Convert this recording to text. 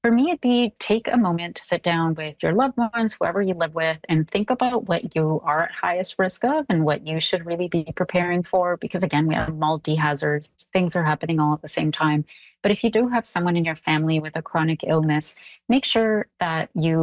For me, it'd be take a moment to sit down with your loved ones, whoever you live with, and think about what you are at highest risk of and what you should really be preparing for. Because again, we have multi hazards, things are happening all at the same time. But if you do have someone in your family with a chronic illness, make sure that you